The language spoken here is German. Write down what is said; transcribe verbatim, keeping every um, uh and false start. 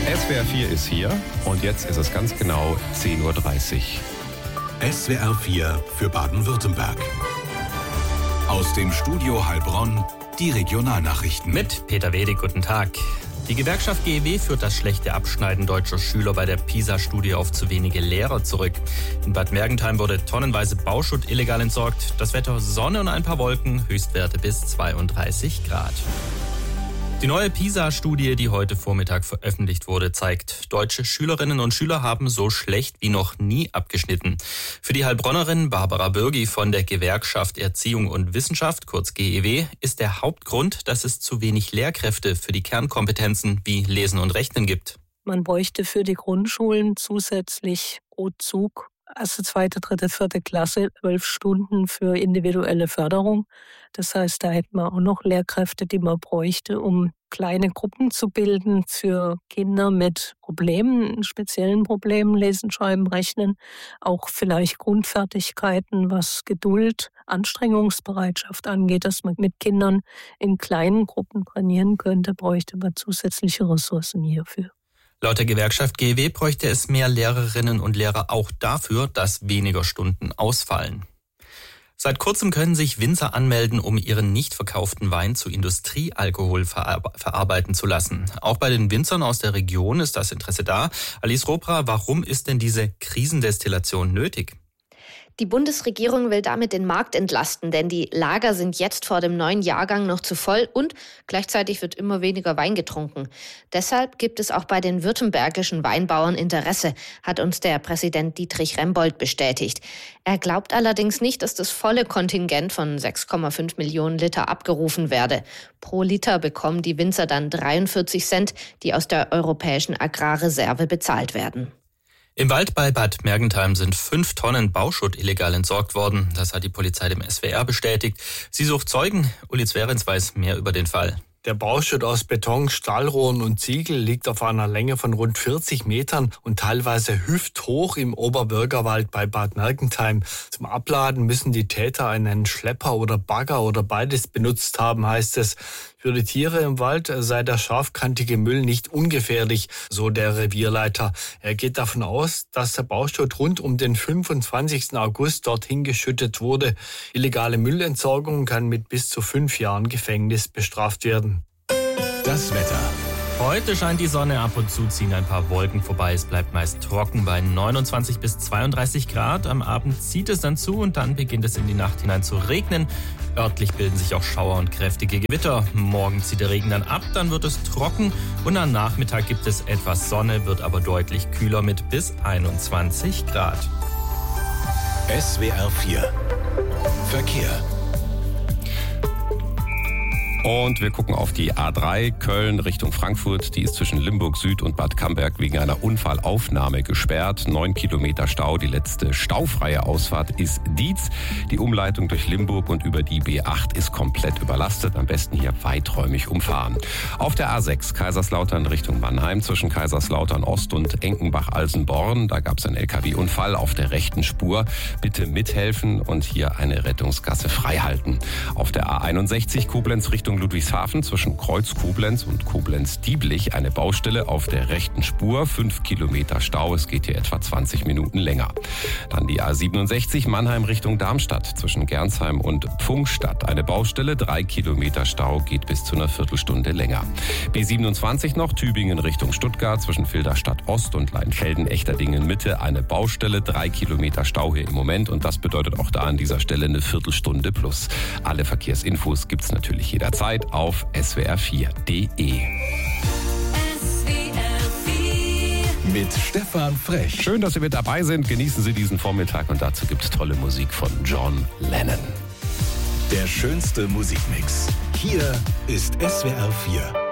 S W R vier ist hier und jetzt ist es ganz genau zehn Uhr dreißig. S W R vier für Baden-Württemberg. Aus dem Studio Heilbronn die Regionalnachrichten. Mit Peter Wedig, guten Tag. Die Gewerkschaft G E W führt das schlechte Abschneiden deutscher Schüler bei der PISA-Studie auf zu wenige Lehrer zurück. In Bad Mergentheim wurde tonnenweise Bauschutt illegal entsorgt. Das Wetter Sonne und ein paar Wolken, Höchstwerte bis zweiunddreißig Grad. Die neue PISA-Studie, die heute Vormittag veröffentlicht wurde, zeigt, deutsche Schülerinnen und Schüler haben so schlecht wie noch nie abgeschnitten. Für die Heilbronnerin Barbara Bürgi von der Gewerkschaft Erziehung und Wissenschaft, kurz G E W, ist der Hauptgrund, dass es zu wenig Lehrkräfte für die Kernkompetenzen wie Lesen und Rechnen gibt. Man bräuchte für die Grundschulen zusätzlich pro Zug erste, zweite, dritte, vierte Klasse zwölf Stunden für individuelle Förderung. Das heißt, da hätten wir auch noch Lehrkräfte, die man bräuchte, um kleine Gruppen zu bilden für Kinder mit Problemen, speziellen Problemen, Lesen, Schreiben, Rechnen, auch vielleicht Grundfertigkeiten, was Geduld, Anstrengungsbereitschaft angeht, dass man mit Kindern in kleinen Gruppen trainieren könnte, bräuchte man zusätzliche Ressourcen hierfür. Laut der Gewerkschaft G E W bräuchte es mehr Lehrerinnen und Lehrer auch dafür, dass weniger Stunden ausfallen. Seit kurzem können sich Winzer anmelden, um ihren nicht verkauften Wein zu Industriealkohol verarbeiten zu lassen. Auch bei den Winzern aus der Region ist das Interesse da. Alice Robra, warum ist denn diese Krisendestillation nötig? Die Bundesregierung will damit den Markt entlasten, denn die Lager sind jetzt vor dem neuen Jahrgang noch zu voll und gleichzeitig wird immer weniger Wein getrunken. Deshalb gibt es auch bei den württembergischen Weinbauern Interesse, hat uns der Präsident Dietrich Rembold bestätigt. Er glaubt allerdings nicht, dass das volle Kontingent von sechs Komma fünf Millionen Liter abgerufen werde. Pro Liter bekommen die Winzer dann dreiundvierzig Cent, die aus der europäischen Agrarreserve bezahlt werden. Im Wald bei Bad Mergentheim sind fünf Tonnen Bauschutt illegal entsorgt worden. Das hat die Polizei dem S W R bestätigt. Sie sucht Zeugen. Uli Zwerens weiß mehr über den Fall. Der Bauschutt aus Beton, Stahlrohren und Ziegel liegt auf einer Länge von rund vierzig Metern und teilweise hüfthoch im Oberbürgerwald bei Bad Mergentheim. Zum Abladen müssen die Täter einen Schlepper oder Bagger oder beides benutzt haben, heißt es. Für die Tiere im Wald sei der scharfkantige Müll nicht ungefährlich, so der Revierleiter. Er geht davon aus, dass der Bauschutt rund um den fünfundzwanzigsten August dorthin geschüttet wurde. Illegale Müllentsorgung kann mit bis zu fünf Jahren Gefängnis bestraft werden. Das Wetter. Heute scheint die Sonne, ab und zu ziehen ein paar Wolken vorbei. Es bleibt meist trocken bei neunundzwanzig bis zweiunddreißig Grad. Am Abend zieht es dann zu und dann beginnt es in die Nacht hinein zu regnen. Örtlich bilden sich auch Schauer und kräftige Gewitter. Morgen zieht der Regen dann ab, dann wird es trocken und am Nachmittag gibt es etwas Sonne, wird aber deutlich kühler mit bis einundzwanzig Grad. S W R vier Verkehr. Und wir gucken auf die A drei Köln Richtung Frankfurt. Die ist zwischen Limburg Süd und Bad Camberg wegen einer Unfallaufnahme gesperrt. Neun Kilometer Stau. Die letzte staufreie Ausfahrt ist Dietz. Die Umleitung durch Limburg und über die B acht ist komplett überlastet. Am besten hier weiträumig umfahren. Auf der A sechs Kaiserslautern Richtung Mannheim zwischen Kaiserslautern Ost und Enkenbach-Alsenborn. Da gab es einen L K W-Unfall auf der rechten Spur. Bitte mithelfen und hier eine Rettungsgasse freihalten. Auf der A einundsechzig Koblenz Richtung Ludwigshafen zwischen Kreuz Koblenz und Koblenz-Dieblich eine Baustelle auf der rechten Spur. Fünf Kilometer Stau, es geht hier etwa zwanzig Minuten länger. Dann die A siebenundsechzig Mannheim Richtung Darmstadt zwischen Gernsheim und Pfungstadt. Eine Baustelle, drei Kilometer Stau, geht bis zu einer Viertelstunde länger. B siebenundzwanzig noch Tübingen Richtung Stuttgart zwischen Filderstadt Ost und Leinfelden-Echterdingen Mitte. Eine Baustelle, drei Kilometer Stau hier im Moment und das bedeutet auch da an dieser Stelle eine Viertelstunde plus. Alle Verkehrsinfos gibt's natürlich jederzeit auf S W R vier Punkt de. Mit Stefan Frech. Schön, dass Sie mit dabei sind. Genießen Sie diesen Vormittag und dazu gibt's tolle Musik von John Lennon. Der schönste Musikmix. Hier ist S W R vier.